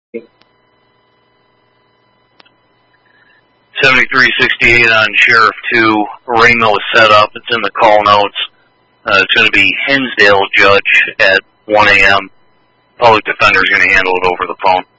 7368 on Sheriff 2. Ramo is set up. It's in the call notes. It's going to be Hinsdale Judge at 1 a.m. Public defender is going to handle it over the phone.